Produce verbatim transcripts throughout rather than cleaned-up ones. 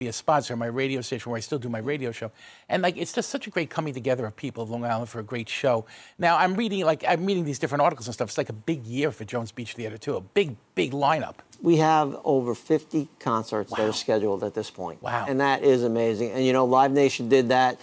be a sponsor of my radio station where I still do my radio show. And like, it's just such a great coming together of people of Long Island for a great show. Now I'm reading, like, I'm reading these different articles and stuff. It's like a big year for Jones Beach Theater too. A big, big lineup. We have over fifty concerts Wow. that are scheduled at this point. Wow. And that is amazing. And you know, Live Nation did that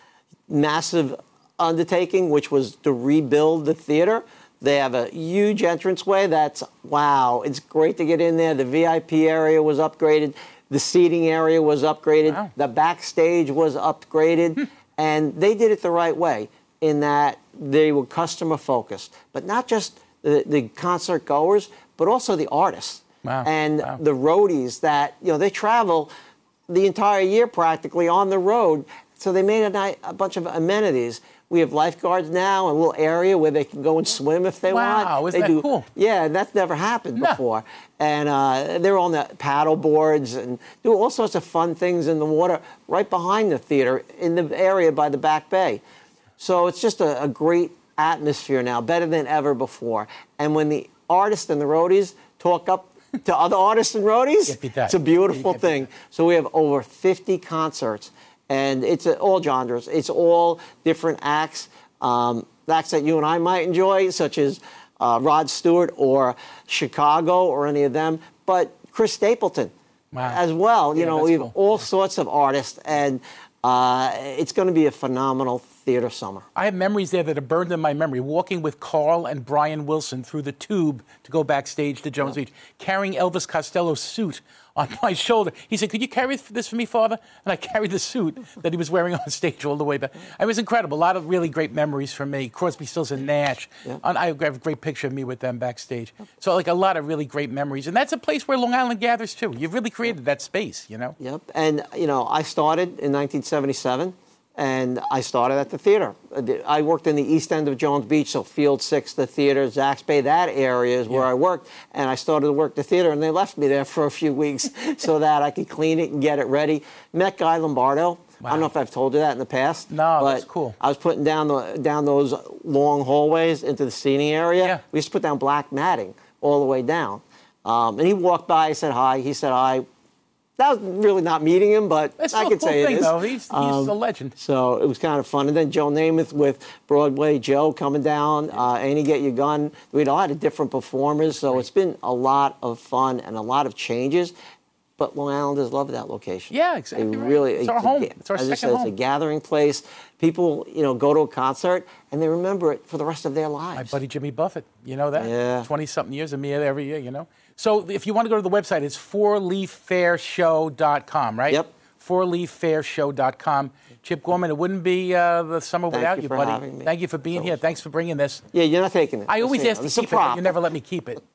massive undertaking, which was to rebuild the theater. They have a huge entranceway. That's, wow, it's great to get in there. The V I P area was upgraded. The seating area was upgraded. Wow. The backstage was upgraded. Hmm. And they did it the right way in that they were customer focused. But not just the, the concert goers, but also the artists. Wow. And Wow. the roadies that, you know, they travel the entire year practically on the road. So they made a, night, a bunch of amenities. We have lifeguards now, a little area where they can go and swim if they wow, want. Wow, isn't they that do, cool? Yeah, that's never happened No. before. And uh, they're on the paddle boards and do all sorts of fun things in the water right behind the theater in the area by the Back Bay. So it's just a, a great atmosphere now, better than ever before. And when the artists and the roadies talk up to other artists and roadies, it's a beautiful thing. So we have over fifty concerts. And it's uh, all genres. It's all different acts, um, acts that you and I might enjoy, such as uh, Rod Stewart or Chicago or any of them. But Chris Stapleton wow. as well. You Yeah, know, that's we have cool. all sorts of artists, and uh, it's going to be a phenomenal theater summer. I have memories there that are burned in my memory. Walking with Carl and Brian Wilson through the tube to go backstage to Jones Beach, carrying Elvis Costello's suit on my shoulder. He said, "Could you carry this for me, Father?" And I carried the suit that he was wearing on stage all the way back. It was incredible. A lot of really great memories for me. Crosby, Stills, and Nash. Yeah. And I have a great picture of me with them backstage. So, like, a lot of really great memories. And that's a place where Long Island gathers, too. You've really created that space, you know? Yep. And, you know, I started in nineteen seventy-seven. And I started at the theater. I worked in the east end of Jones Beach, so Field Six, the theater, Zacks Bay, that area is where Yeah. I worked. And I started to work the theater, and they left me there for a few weeks so that I could clean it and get it ready. Met Guy Lombardo. Wow. I don't know if I've told you that in the past. No, but that's cool. I was putting down the down those long hallways into the seating area. Yeah. We used to put down black matting all the way down. Um, and he walked by, I said hi, he said hi. That was really not meeting him, but It's I still could a cool say thing, it is. though. He's, he's Um, a legend. So it was kind of fun. And then Joe Namath with Broadway Joe coming down, uh, Annie Get Your Gun. We had a lot of different performers. So it's been a lot of fun and a lot of changes. But Long Islanders love that location. Yeah, exactly They right. really, It's our a- home. It's our as I second said, It's home. a gathering place. People, you know, go to a concert and they remember it for the rest of their lives. My buddy Jimmy Buffett, you know that? Yeah. twenty-something years of me every year, you know? So if you want to go to the website, it's four leaf fair show dot com, right? Yep. four leaf fair show dot com. Chip Gorman, it wouldn't be uh, the summer Thank without you you, for buddy. having me. Thank you for being here. Thanks for bringing this. Yeah, you're not taking it. I always Just, ask you know, to it's keep a it, but prop. you never let me keep it.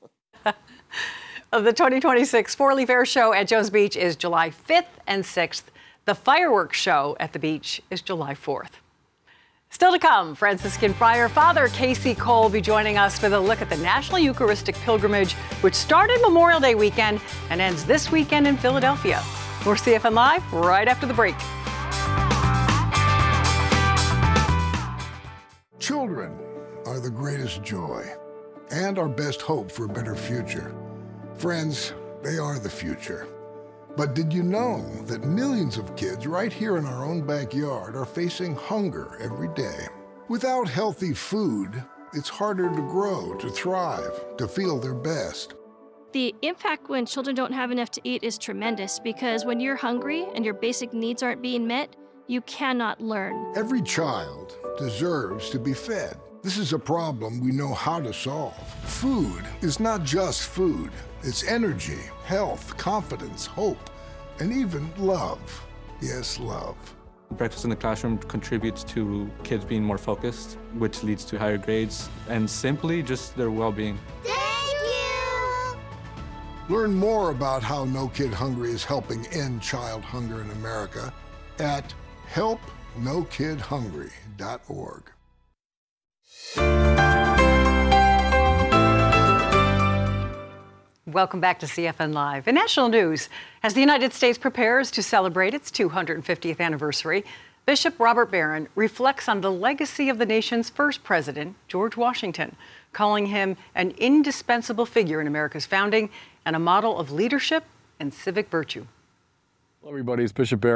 Of the twenty twenty-six Four Leaf Air Show at Jones Beach is July fifth and sixth. The fireworks show at the beach is July fourth. Still to come, Franciscan Friar Father Casey Cole will be joining us for the look at the National Eucharistic Pilgrimage, which started Memorial Day weekend and ends this weekend in Philadelphia. More C F N Live right after the break. Children are the greatest joy and our best hope for a better future. Friends, they are the future. But did you know that millions of kids right here in our own backyard are facing hunger every day? Without healthy food, it's harder to grow, to thrive, to feel their best. The impact when children don't have enough to eat is tremendous because when you're hungry and your basic needs aren't being met, you cannot learn. Every child deserves to be fed. This is a problem we know how to solve. Food is not just food. It's energy, health, confidence, hope, and even love. Yes, love. Breakfast in the classroom contributes to kids being more focused, which leads to higher grades, and simply just their well-being. Thank you! Learn more about how No Kid Hungry is helping end child hunger in America at help no kid hungry dot org. Welcome back to C F N Live. In national news, as the United States prepares to celebrate its two hundred fiftieth anniversary, Bishop Robert Barron reflects on the legacy of the nation's first president, George Washington, calling him an indispensable figure in America's founding and a model of leadership and civic virtue. Hello, everybody. It's Bishop Barron.